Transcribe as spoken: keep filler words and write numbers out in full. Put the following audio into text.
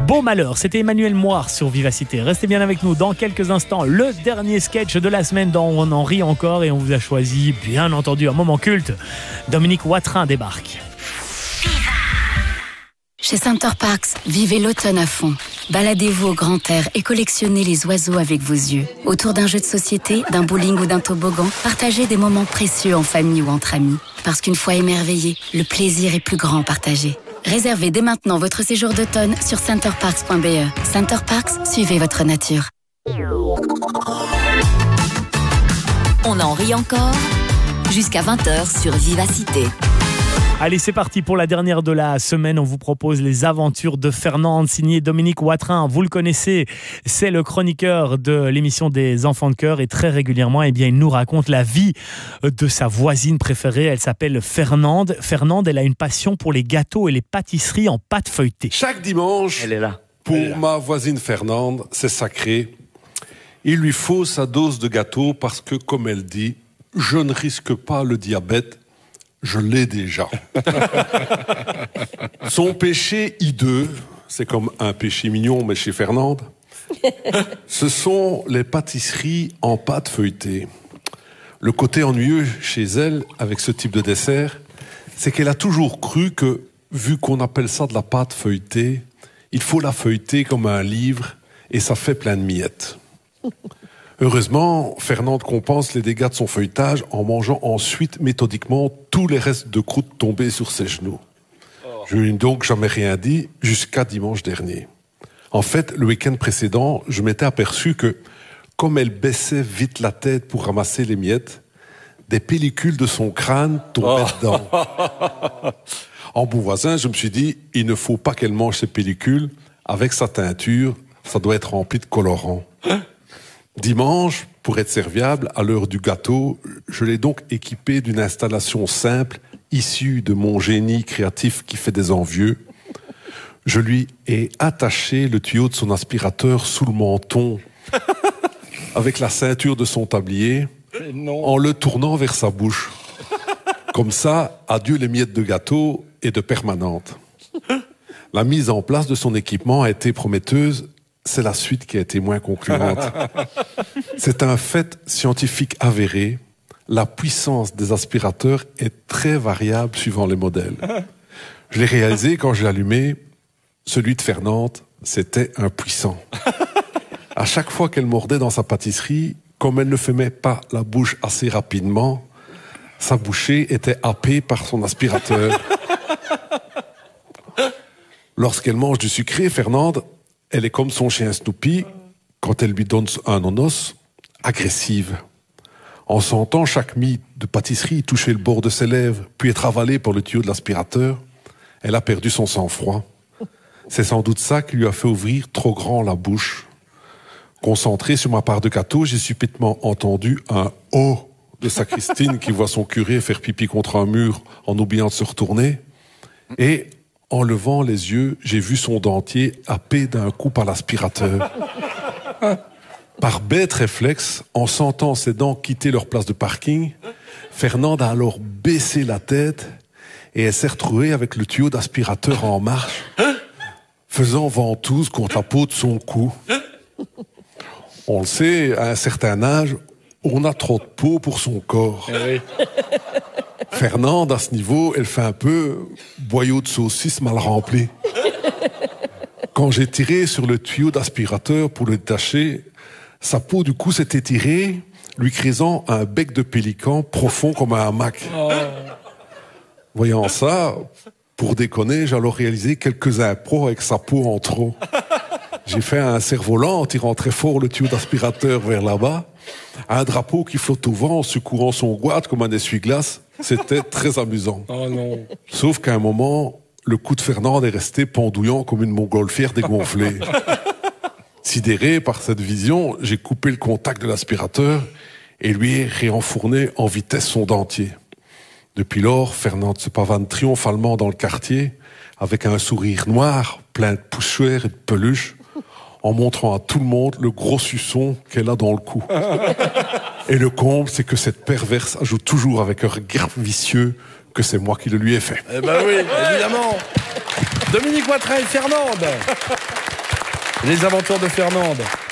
Beau malheur, c'était Emmanuel Moire sur Vivacité. Restez bien avec nous dans quelques instants. Le dernier sketch de la semaine dont on en rit encore et on vous a choisi, bien entendu, un moment culte. Dominique Watrin débarque. Chez Center Parcs, vivez l'automne à fond. Baladez-vous au grand air et collectionnez les oiseaux avec vos yeux. Autour d'un jeu de société, d'un bowling ou d'un toboggan, partagez des moments précieux en famille ou entre amis. Parce qu'une fois émerveillé, le plaisir est plus grand partagé. Réservez dès maintenant votre séjour d'automne sur center parks point b e. Center Parcs, suivez votre nature. On en rit encore jusqu'à vingt heures sur Vivacité. Allez, c'est parti pour la dernière de la semaine. On vous propose les aventures de Fernande, signé Dominique Watrin. Vous le connaissez, c'est le chroniqueur de l'émission des Enfants de Cœur et très régulièrement, eh bien, il nous raconte la vie de sa voisine préférée. Elle s'appelle Fernande. Fernande, elle a une passion pour les gâteaux et les pâtisseries en pâte feuilletée. Chaque dimanche, elle est là. Pour elle est là. ma voisine Fernande, c'est sacré. Il lui faut sa dose de gâteau parce que, comme elle dit, je ne risque pas le diabète. Je l'ai déjà. Son péché hideux, c'est comme un péché mignon, mais chez Fernande, ce sont les pâtisseries en pâte feuilletée. Le côté ennuyeux chez elle, avec ce type de dessert, c'est qu'elle a toujours cru que, vu qu'on appelle ça de la pâte feuilletée, il faut la feuilleter comme un livre, et ça fait plein de miettes. Heureusement, Fernande compense les dégâts de son feuilletage en mangeant ensuite méthodiquement tous les restes de croûte tombés sur ses genoux. Je lui ai donc jamais rien dit jusqu'à dimanche dernier. En fait, le week-end précédent, je m'étais aperçu que, comme elle baissait vite la tête pour ramasser les miettes, des pellicules de son crâne tombaient oh. dedans. En bon voisin, je me suis dit, il ne faut pas qu'elle mange ces pellicules. Avec sa teinture, ça doit être rempli de colorants. Dimanche, pour être serviable, à l'heure du gâteau, je l'ai donc équipé d'une installation simple, issue de mon génie créatif qui fait des envieux. Je lui ai attaché le tuyau de son aspirateur sous le menton, avec la ceinture de son tablier, en le tournant vers sa bouche. Comme ça, adieu les miettes de gâteau et de permanente. La mise en place de son équipement a été prometteuse. C'est la suite qui a été moins concluante. C'est un fait scientifique avéré. La puissance des aspirateurs est très variable suivant les modèles. Je l'ai réalisé quand j'ai allumé. Celui de Fernande, c'était impuissant. À chaque fois qu'elle mordait dans sa pâtisserie, comme elle ne fermait pas la bouche assez rapidement, sa bouchée était happée par son aspirateur. Lorsqu'elle mange du sucré, Fernande, elle est comme son chien Snoopy, quand elle lui donne un nonos, agressive. En sentant chaque mie de pâtisserie toucher le bord de ses lèvres, puis être avalée par le tuyau de l'aspirateur, elle a perdu son sang-froid. C'est sans doute ça qui lui a fait ouvrir trop grand la bouche. Concentré sur ma part de gâteau, j'ai subitement entendu un « oh » de sacristine qui voit son curé faire pipi contre un mur en oubliant de se retourner. Et en levant les yeux, j'ai vu son dentier happé d'un coup par l'aspirateur. Par bête réflexe, en sentant ses dents quitter leur place de parking, Fernande a alors baissé la tête et elle s'est retrouvée avec le tuyau d'aspirateur en marche, faisant ventouse contre la peau de son cou. On le sait, à un certain âge, on a trop de peau pour son corps. Eh oui. Fernande, à ce niveau, elle fait un peu boyau de saucisse mal rempli. Quand j'ai tiré sur le tuyau d'aspirateur pour le détacher, sa peau du cou s'est étirée, lui créant un bec de pélican profond comme un hamac. Oh. Voyant ça, pour déconner, j'ai alors réalisé quelques impros avec sa peau en trop. J'ai fait un cerf-volant en tirant très fort le tuyau d'aspirateur vers là-bas, un drapeau qui flotte au vent en secouant son goût comme un essuie-glace. C'était très amusant. Oh non. Sauf qu'à un moment, le cou de Fernande est resté pendouillant comme une montgolfière dégonflée. Sidéré par cette vision, j'ai coupé le contact de l'aspirateur et lui ai réenfourné en vitesse son dentier. Depuis lors, Fernande se pavane triomphalement dans le quartier avec un sourire noir, plein de poussière et de peluche, en montrant à tout le monde le gros suçon qu'elle a dans le cou. Et le comble, c'est que cette perverse ajoute toujours avec un regard vicieux que c'est moi qui le lui ai fait. Eh ben oui, évidemment. Dominique Watrin et Fernande. Les aventures de Fernande.